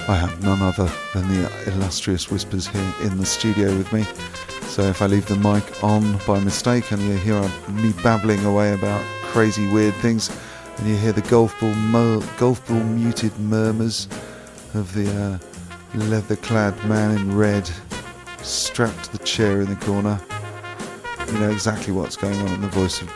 I have none other than the illustrious Whispers here in the studio with me. So if I leave the mic on by mistake and you hear me babbling away about crazy weird things, and you hear the golf ball muted murmurs of the leather-clad man in red strapped to the chair in the corner, you know exactly what's going on in the voice of